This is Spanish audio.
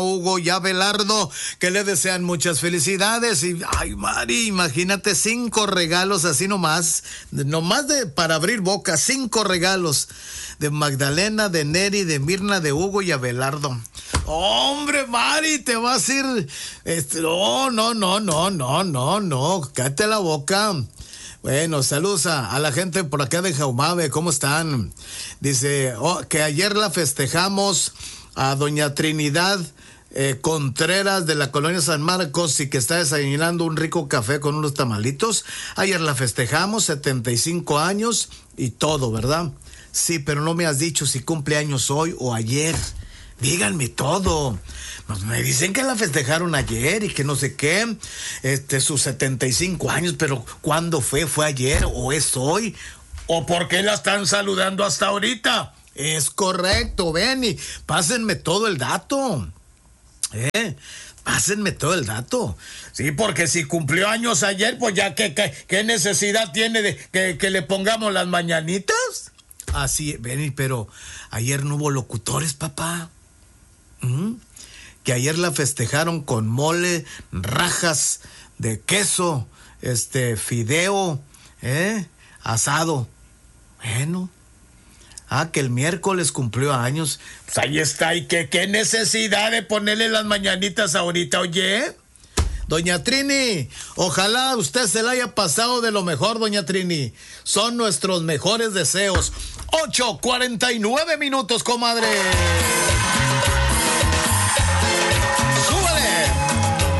Hugo y Abelardo, que le desean muchas felicidades. Y, ay, Mari, imagínate 5 regalos así nomás para abrir boca, 5 regalos de Magdalena, de Neri, de Mirna, de Hugo y Abelardo. Hombre, Mari, te vas a ir, no, cállate la boca. Bueno, saludos a la gente por acá de Jaumabe, ¿cómo están? Dice, que ayer la festejamos a doña Trinidad Contreras de la colonia San Marcos y que está desayunando un rico café con unos tamalitos. Ayer la festejamos, 75 años y todo, ¿verdad? Sí, pero no me has dicho si cumple años hoy o ayer. Díganme todo. Me dicen que la festejaron ayer y que no sé qué, sus 75 años, pero ¿cuándo fue? ¿Fue ayer o es hoy? ¿O por qué la están saludando hasta ahorita? Es correcto, ven y pásenme todo el dato. Pásenme todo el dato. Sí, porque si cumplió años ayer, pues ya ¿qué necesidad tiene de que le pongamos las mañanitas? Así, ven, pero ayer no hubo locutores, papá. Que ayer la festejaron con mole, rajas de queso, fideo, asado. Bueno. Que el miércoles cumplió años. Pues ahí está. ¿Y qué necesidad de ponerle las mañanitas ahorita, oye? Doña Trini, ojalá usted se la haya pasado de lo mejor, doña Trini. Son nuestros mejores deseos. 8:49, comadre.